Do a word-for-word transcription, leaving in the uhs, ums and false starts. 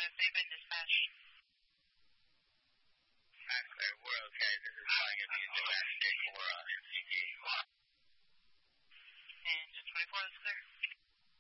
they've been dispatched. Clear, we're okay. This is flying at the dispatch station. We're on N C D. And twenty-four, that's clear.